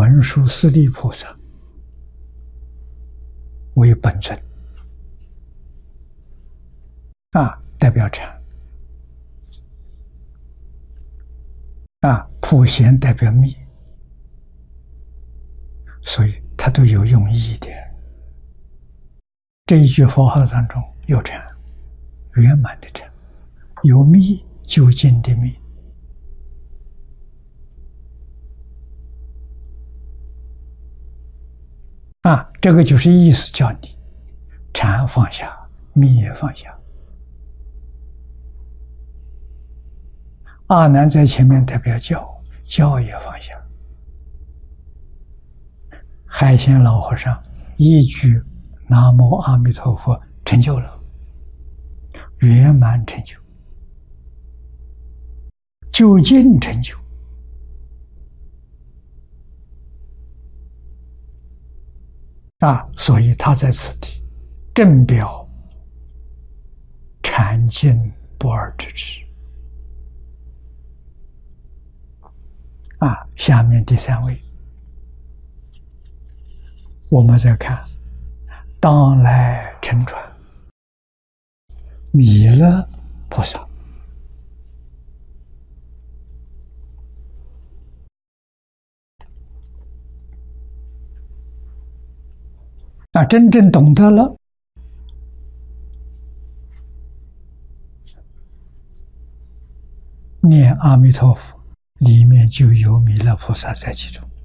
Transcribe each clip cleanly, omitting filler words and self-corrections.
文殊师利菩萨为本尊，代表禅，普贤代表密，所以它都有用意的。这一句佛号当中有禅，圆满的禅，有密，究竟的密。这个就是意思，叫你禅放下，密也放下。阿难在前面代表教，教也放下。海鲜老和尚一句南无阿弥陀佛成就了，圆满成就，究竟成就。所以他在此地正表禅净不二之智。下面第三位，我们再看当来乘船弥勒菩萨。真正懂得了，念阿弥陀佛，里面就有弥勒菩萨在其中，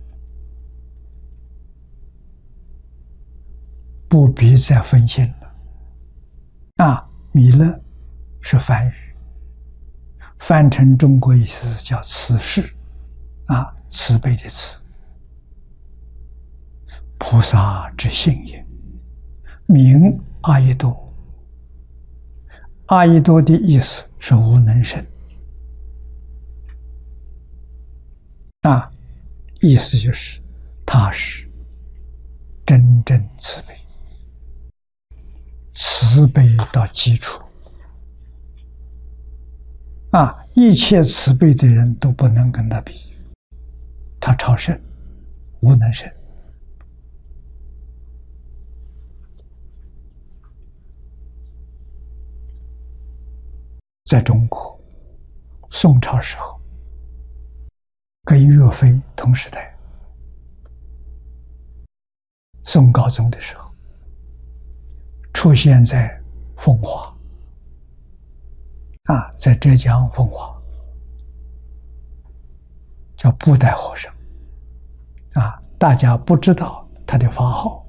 不必再分心了。弥勒是梵语，翻成中国意思叫慈氏，慈悲的慈，菩萨之性也，名阿逸多。阿逸多的意思是无能生，意思就是他是真正慈悲，慈悲到基础。一切慈悲的人都不能跟他比，他超胜，无能生。在中国宋朝时候，跟岳飞同时代，宋高宗的时候，出现在奉化，在浙江奉化，叫布袋和尚，大家不知道他的法号，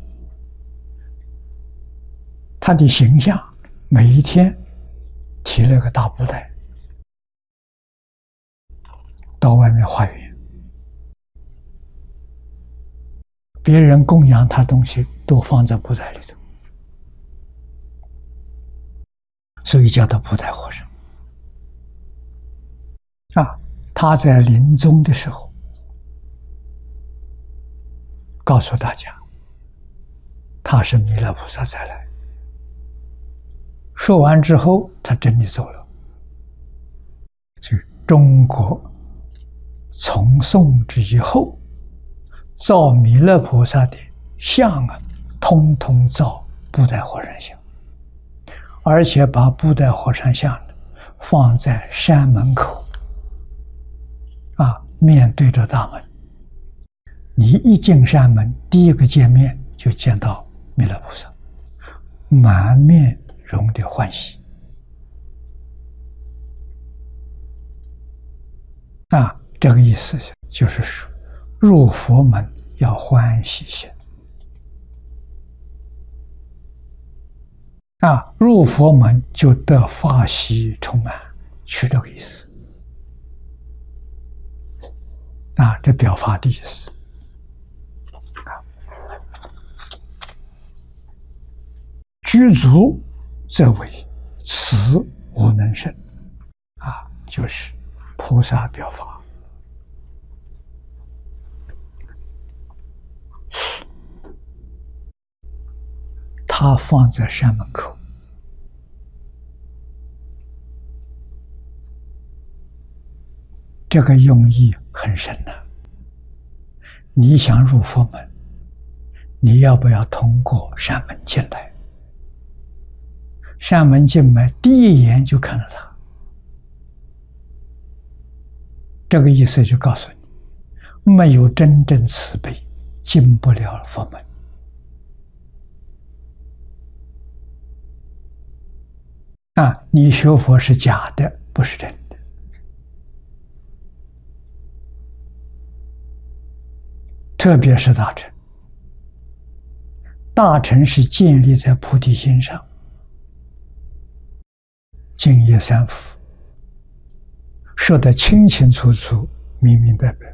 他的形象每一天提了个大布袋到外面化缘，别人供养他东西都放在布袋里头，所以叫他布袋和尚。他在临终的时候告诉大家，他是弥勒菩萨再来。说完之后，他真的走了。所以中国从宋之以后，造弥勒菩萨的像通通造布袋和尚像，而且把布袋和尚像放在山门口，面对着大门。你一进山门，第一个见面就见到弥勒菩萨，满面容的欢喜。这个意思就是说，入佛门要欢喜心。入佛门就得法喜充满，取这个意思。这表法的意思。具足则为慈无能生，就是菩萨表法。他放在山门口，这个用意很深你想入佛门，你要不要通过山门进来？山门进门，第一眼就看到他。这个意思就告诉你，没有真正慈悲，进不了佛门。你学佛是假的，不是真的。特别是大乘，大乘是建立在菩提心上，净业三福，说得清清楚楚、明明白白。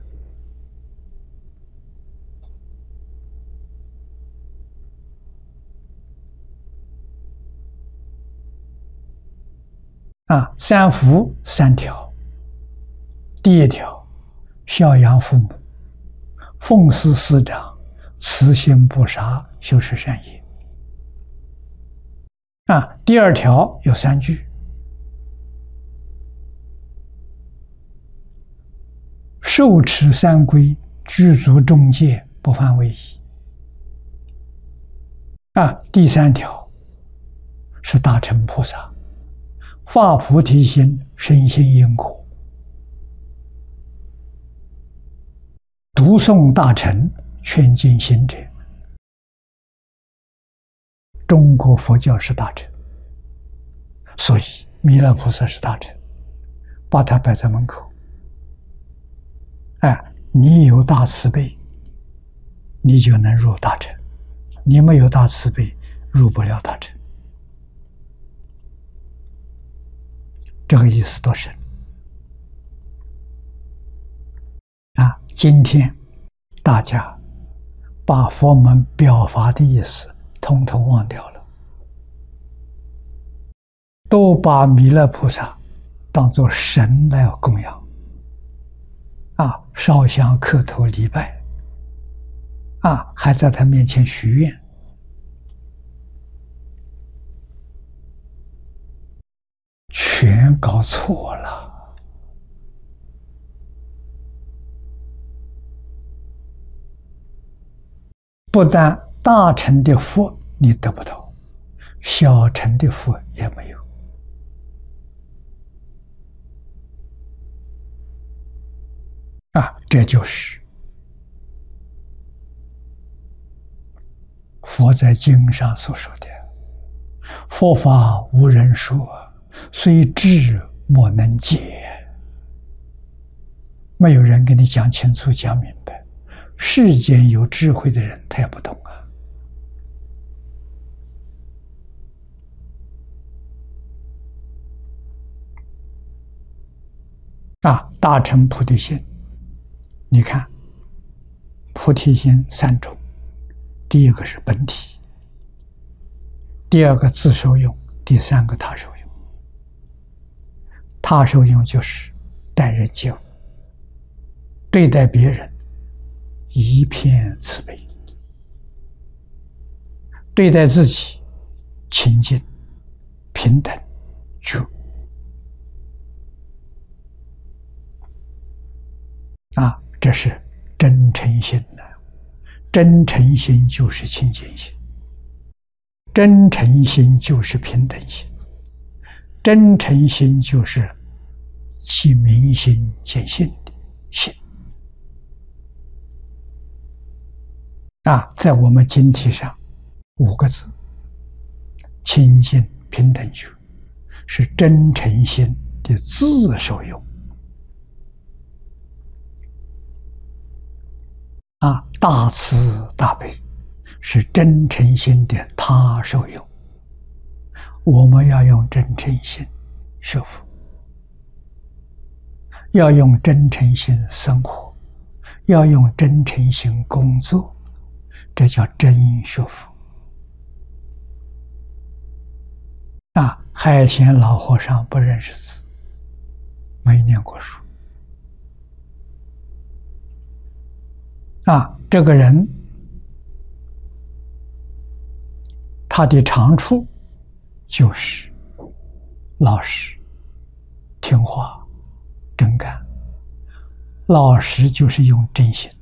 三福3条，第一条，孝养父母，奉事师长，慈心不杀，修持善业。第二条有3句，受持三规，具足众戒，不犯违仪。第3条是大乘菩萨发菩提心，深信因果，读诵大乘，劝进行者。中国佛教是大乘，所以弥勒菩萨是大乘，把它摆在门口。你有大慈悲，你就能入大乘；你没有大慈悲，入不了大乘。这个意思多深今天大家把佛门表法的意思统统忘掉了，都把弥勒菩萨当作神来供养烧香磕头礼拜还在他面前许愿。全搞错了。不但大乘的福你得不到，小乘的福也没有。这就是佛在经上所说的：佛法无人说，虽智莫能解。没有人给你讲清楚讲明白，世间有智慧的人他也不懂大乘菩提心，你看菩提心3种，第一个是本体，第二个自受用，第3个他受用。他受用就是待人接物，对待别人一片慈悲，对待自己清净平等觉。这是真诚心真诚心就是清净心，真诚心就是平等心，真诚心就是起明心见性的心。在我们经题上5个字，清净平等觉，是真诚心的自受用。大慈大悲是真诚心的他受用。我们要用真诚心学佛，要用真诚心生活，要用真诚心工作，这叫真学佛。海贤老和尚不认识字，没念过书。这个人他的长处就是老实、听话、真干。老实就是用真心，